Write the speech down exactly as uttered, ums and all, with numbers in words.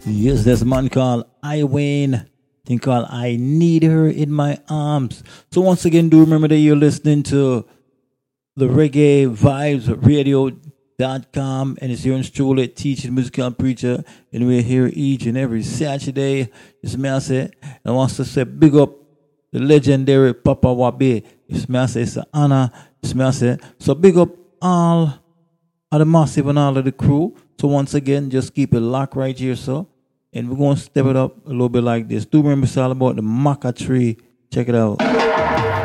Yes, there's a man called I Wayne. Thing called I Need Her in My Arms. So once again, do remember that you're listening to the Reggae Vibes Radio dot com, and it's your truly teaching musical preacher, and we're here each and every Saturday. It's me I say, and I want to say big up the legendary Papa Wabe. It's me I say, it's an honor. It's me I say, so big up all of the massive and all of the crew. So once again, just keep it locked right here, so. And we're going to step it up a little bit like this. Do remember it's all about the maca tree. Check it out.